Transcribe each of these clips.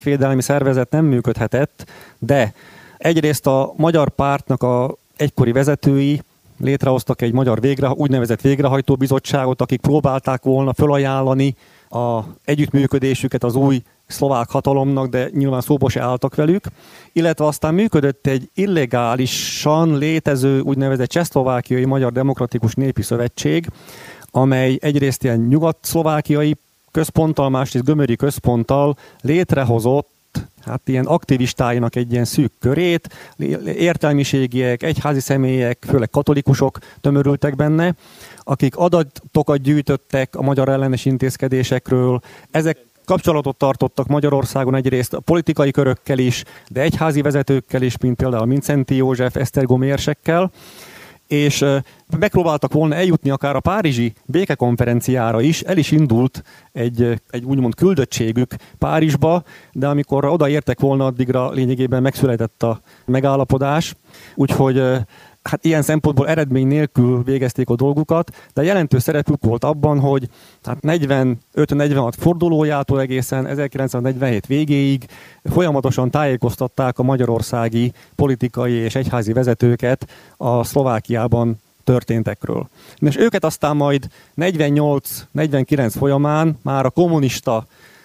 védelmi szervezet nem működhetett, de egyrészt a magyar pártnak a egykori vezetői létrehoztak egy magyar úgynevezett végrehajtó bizottságot, akik próbálták volna felajánlani az együttműködésüket az új szlovák hatalomnak, de nyilván szóba se álltak velük, illetve aztán működött egy illegálisan létező úgynevezett Csehszlovákiai Magyar Demokratikus Népi Szövetség, amely egyrészt ilyen nyugat-szlovákiai központtal, másrészt gömöri központtal létrehozott ilyen aktivistáinak egy ilyen szűk körét, értelmiségiek, egyházi személyek, főleg katolikusok tömörültek benne, akik adatokat gyűjtöttek a magyar ellenes intézkedésekről. Ezek kapcsolatot tartottak Magyarországon egyrészt a politikai körökkel is, de egyházi vezetőkkel is, mint például Mindszenty József, Esztergomi érsekkel, és megpróbáltak volna eljutni akár a párizsi békekonferenciára is, el is indult egy úgymond küldöttségük Párizsba, de amikor odaértek volna, addigra lényegében megszületett a megállapodás, úgyhogy ilyen szempontból eredmény nélkül végezték a dolgukat, de jelentős szerepük volt abban, hogy 45-46 fordulójától egészen 1947 végéig folyamatosan tájékoztatták a magyarországi politikai és egyházi vezetőket a Szlovákiában történtekről. És őket aztán majd 48-49 folyamán már a kommunista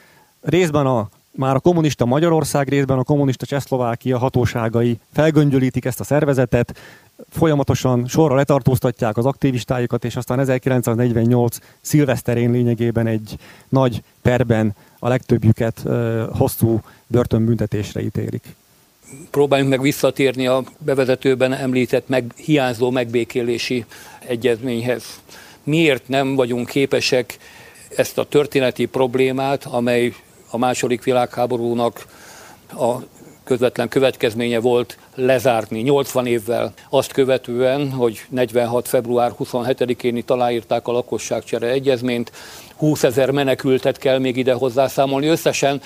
Magyarország, részben a kommunista Csehszlovákia hatóságai felgöngyölítik ezt a szervezetet, folyamatosan sorra letartóztatják az aktivistájukat, és aztán 1948 szilveszterén lényegében egy nagy perben a legtöbbjüket hosszú börtönbüntetésre ítélik. Próbáljunk meg visszatérni a bevezetőben említett hiányzó megbékélési egyezményhez. Miért nem vagyunk képesek ezt a történeti problémát, amely a második világháborúnak a közvetlen következménye volt, lezárni 80 évvel azt követően, hogy 46. február 27-én itt aláírták a lakosságcsere egyezményt, 20 000 menekültet kell még ide hozzászámolni, összesen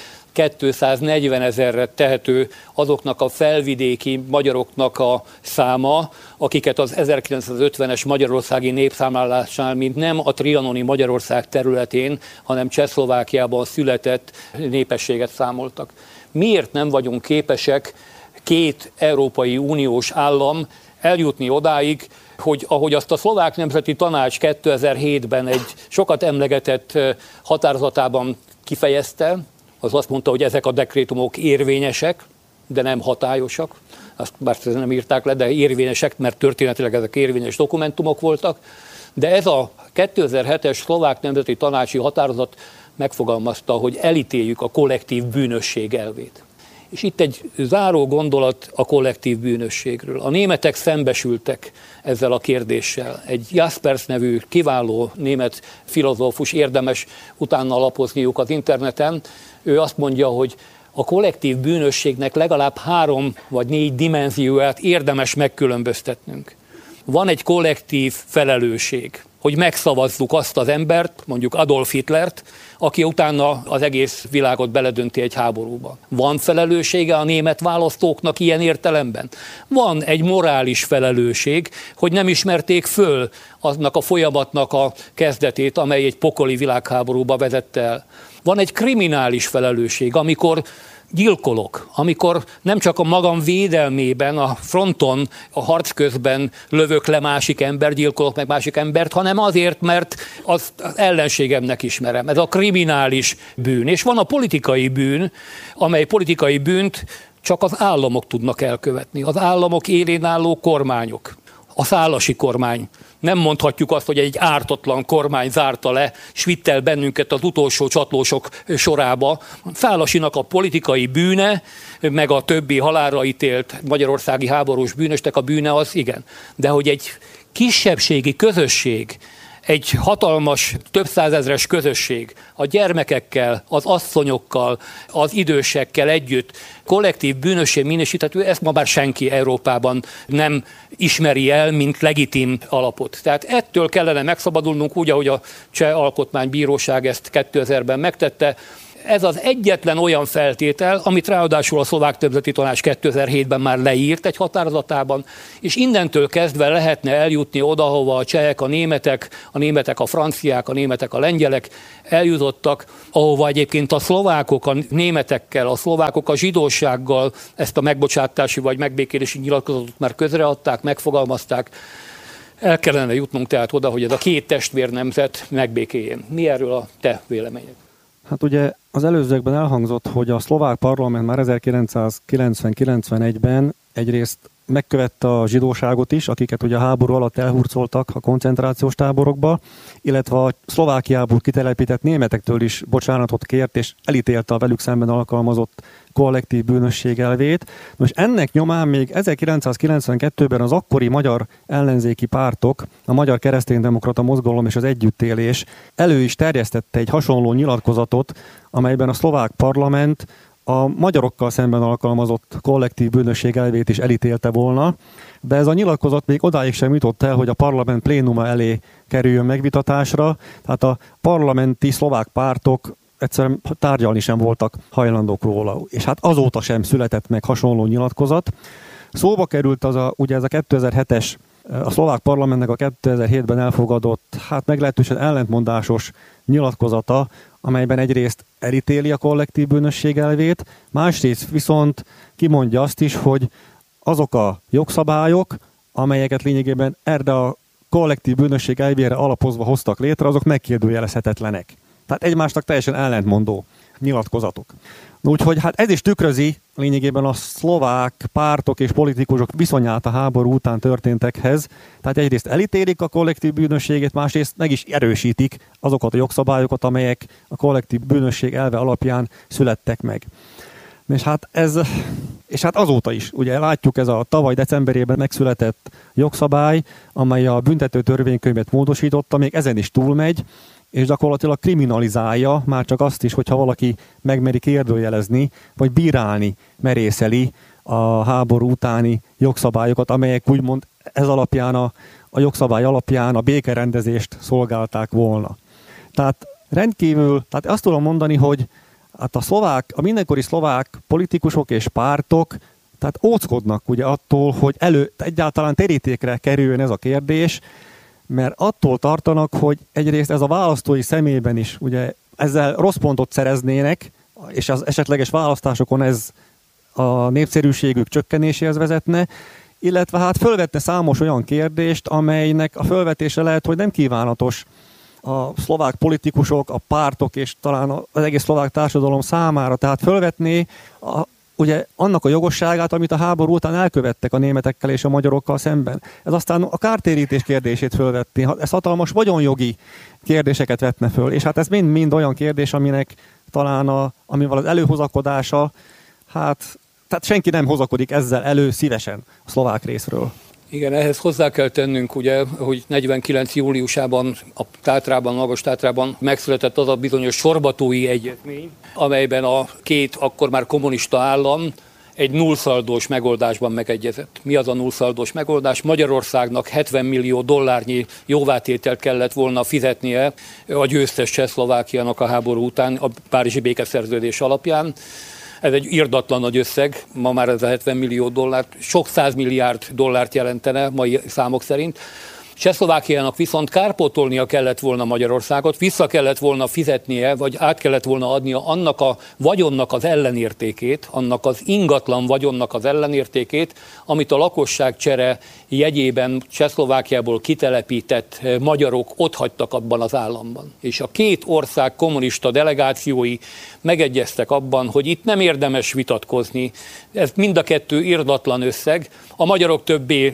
240 000-re tehető azoknak a felvidéki magyaroknak a száma, akiket az 1950-es magyarországi népszámlálásnál, mint nem a trianoni Magyarország területén, hanem Csehszlovákiában született népességet számoltak. Miért nem vagyunk képesek két Európai Uniós állam eljutni odáig, hogy ahogy azt a Szlovák Nemzeti Tanács 2007-ben egy sokat emlegetett határozatában kifejezte, az azt mondta, hogy ezek a dekrétumok érvényesek, de nem hatályosak. Azt bár nem írták le, de érvényesek, mert történetileg ezek érvényes dokumentumok voltak. De ez a 2007-es Szlovák Nemzeti Tanácsi határozat megfogalmazta, hogy elítéljük a kollektív bűnösség elvét. És itt egy záró gondolat a kollektív bűnösségről. A németek szembesültek ezzel a kérdéssel. Egy Jaspers nevű kiváló német filozófus, érdemes utána lapozniuk az interneten. Ő azt mondja, hogy a kollektív bűnösségnek legalább 3 vagy 4 dimenzióját érdemes megkülönböztetnünk. Van egy kollektív felelősség, hogy megszavazzuk azt az embert, mondjuk Adolf Hitlert, aki utána az egész világot beledönti egy háborúba. Van felelőssége a német választóknak ilyen értelemben? Van egy morális felelősség, hogy nem ismerték föl aznak a folyamatnak a kezdetét, amely egy pokoli világháborúba vezette el. Van egy kriminális felelősség, amikor gyilkolok, amikor nem csak a magam védelmében, a fronton, a harc közben lövök le másik ember, gyilkolok meg másik embert, hanem azért, mert az ellenségemnek ismerem. Ez a kriminális bűn. És van a politikai bűn, amely politikai bűnt csak az államok tudnak elkövetni. Az államok élén álló kormányok. A szálasi kormány. Nem mondhatjuk azt, hogy egy ártatlan kormány zárta le, s vitt el bennünket az utolsó csatlósok sorába. Szálasinak a politikai bűne, meg a többi halálra ítélt magyarországi háborús bűnösnek a bűne az igen. De hogy egy kisebbségi közösség, egy hatalmas, több százezres közösség a gyermekekkel, az asszonyokkal, az idősekkel együtt kollektív bűnösség minősíthető, ezt ma már senki Európában nem ismeri el, mint legitim alapot. Tehát ettől kellene megszabadulnunk úgy, ahogy a Cseh Alkotmánybíróság ezt 2000-ben megtette. Ez az egyetlen olyan feltétel, amit ráadásul a Szlovák Nemzeti Tanács 2007-ben már leírt egy határozatában, és innentől kezdve lehetne eljutni oda, hova a csehek, a németek, a franciák, a németek, a lengyelek eljutottak, ahova egyébként a szlovákok a németekkel, a szlovákok a zsidósággal ezt a megbocsátási vagy megbékélési nyilatkozatot már közreadták, megfogalmazták. El kellene jutnunk tehát oda, hogy ez a két testvérnemzet megbékéljen. Mi erről a te véleményed? Hát ugye az előzőkben elhangzott, hogy a szlovák parlament már 1990-91-ben egyrészt megkövette a zsidóságot is, akiket ugye a háború alatt elhurcoltak a koncentrációs táborokba, illetve a Szlovákiából kitelepített németektől is bocsánatot kért, és elítélte a velük szemben alkalmazott kollektív bűnösség elvét. Most ennek nyomán még 1992-ben az akkori magyar ellenzéki pártok, a Magyar Kereszténydemokrata Mozgalom és az Együttélés elő is terjesztette egy hasonló nyilatkozatot, amelyben a szlovák parlament a magyarokkal szemben alkalmazott kollektív bűnösség elvét is elítélte volna, de ez a nyilatkozat még odáig sem jutott el, hogy a parlament plénuma elé kerüljön megvitatásra, tehát a parlamenti szlovák pártok egyszerűen tárgyalni sem voltak hajlandók róla. És hát azóta sem született meg hasonló nyilatkozat. Szóba került ugye ez a 2007-es, a szlovák parlamentnek a 2007-ben elfogadott, hát meglehetősen ellentmondásos nyilatkozata, amelyben egyrészt elítéli a kollektív bűnösség elvét, másrészt viszont kimondja azt is, hogy azok a jogszabályok, amelyeket lényegében erre a kollektív bűnösség elvére alapozva hoztak létre, azok megkérdőjelezhetetlenek. Tehát egymásnak teljesen ellentmondó nyilatkozatok. Úgyhogy hát ez is tükrözi lényegében a szlovák pártok és politikusok viszonyát a háború után történtekhez. Tehát egyrészt elítélik a kollektív bűnösséget, másrészt meg is erősítik azokat a jogszabályokat, amelyek a kollektív bűnösség elve alapján születtek meg. És hát azóta is, ugye látjuk, ez a tavaly decemberében megszületett jogszabály, amely a büntető törvénykönyvet módosította, még ezen is túlmegy, és gyakorlatilag kriminalizálja már csak azt is, hogyha valaki megmeri kérdőjelezni, vagy bírálni merészeli a háború utáni jogszabályokat, amelyek úgymond ez alapján, a jogszabály alapján a békerendezést szolgálták volna. Tehát tehát azt tudom mondani, hogy hát a mindenkori szlovák politikusok és pártok tehát óckodnak ugye attól, hogy egyáltalán terítékre kerüljön ez a kérdés, mert attól tartanak, hogy egyrészt ez a választói szemében is ugye ezzel rossz pontot szereznének, és az esetleges választásokon ez a népszerűségük csökkenéséhez vezetne, illetve hát fölvetne számos olyan kérdést, amelynek a fölvetése lehet, hogy nem kívánatos a szlovák politikusok, a pártok és talán az egész szlovák társadalom számára. Tehát fölvetné ugye annak a jogosságát, amit a háború után elkövettek a németekkel és a magyarokkal szemben. Ez aztán a kártérítés kérdését fölvetni, ez hatalmas vagyonjogi kérdéseket vetne föl, és hát ez mind olyan kérdés, aminek talán amivel az előhozakodása, tehát senki nem hozakodik ezzel elő szívesen a szlovák részről. Igen, ehhez hozzá kell tennünk, ugye, hogy 49. júliusában a Tátrában, Magas Tátrában megszületett az a bizonyos sorbatói egyezmény, amelyben a két akkor már kommunista állam egy nullszaldós megoldásban megegyezett. Mi az a nullszaldós megoldás? Magyarországnak 70 millió dollárnyi jóvátételt kellett volna fizetnie a győztes Csehszlovákiának a háború után a Párizsi békeszerződés alapján. Ez egy irdatlan nagy összeg, ma már ez a 70 millió dollárt, sok 100 milliárd dollárt jelentene mai számok szerint. Csehszlovákiának viszont kárpótolnia kellett volna Magyarországot, vissza kellett volna fizetnie, vagy át kellett volna adnia annak a vagyonnak az ellenértékét, annak az ingatlan vagyonnak az ellenértékét, amit a lakosságcsere jegyében Csehszlovákiából kitelepített magyarok otthagytak abban az államban. És a két ország kommunista delegációi megegyeztek abban, hogy itt nem érdemes vitatkozni. Ez mind a kettő irdatlan összeg. A magyarok többé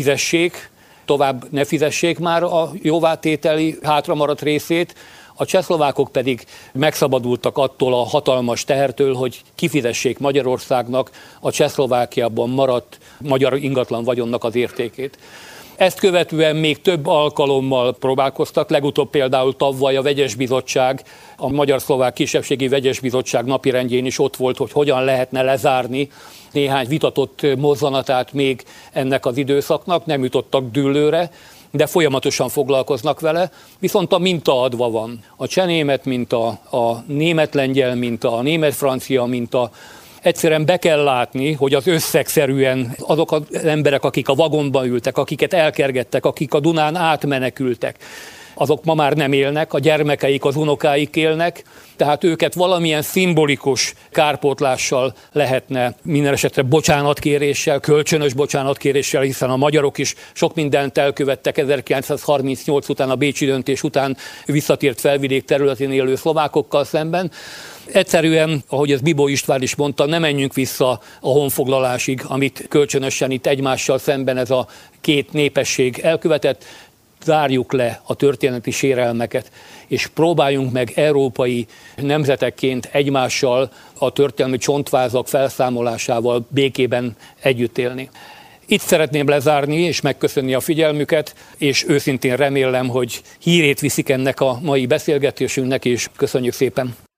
tovább ne fizessék már a jóvátételi hátramaradt részét, a csehszlovákok pedig megszabadultak attól a hatalmas tehertől, hogy kifizessék Magyarországnak a Csehszlovákiában maradt magyar ingatlan vagyonnak az értékét. Ezt követően még több alkalommal próbálkoztak, legutóbb például tavaly a Vegyes Bizottság, a Magyar-Szlovák Kisebbségi Vegyes Bizottság napirendjén is ott volt, hogy hogyan lehetne lezárni néhány vitatott mozzanatát még ennek az időszaknak, nem jutottak dűlőre, de folyamatosan foglalkoznak vele, viszont a minta adva van. A csenémet minta, a német-lengyel minta, a német-francia minta. Egyszerűen be kell látni, hogy az összegszerűen azok az emberek, akik a vagonban ültek, akiket elkergettek, akik a Dunán átmenekültek, azok ma már nem élnek, a gyermekeik, az unokáik élnek, tehát őket valamilyen szimbolikus kárpótlással lehetne, minden esetre bocsánatkéréssel, kölcsönös bocsánatkéréssel, hiszen a magyarok is sok mindent elkövettek 1938 után, a bécsi döntés után visszatért felvidék területén élő szlovákokkal szemben. Egyszerűen, ahogy ez Bibó István is mondta, ne menjünk vissza a honfoglalásig, amit kölcsönösen itt egymással szemben ez a két népesség elkövetett. Zárjuk le a történeti sérelmeket, és próbáljunk meg európai nemzetekként egymással a történelmi csontvázak felszámolásával békében együtt élni. Itt szeretném lezárni és megköszönni a figyelmüket, és őszintén remélem, hogy hírét viszik ennek a mai beszélgetésünknek, és köszönjük szépen!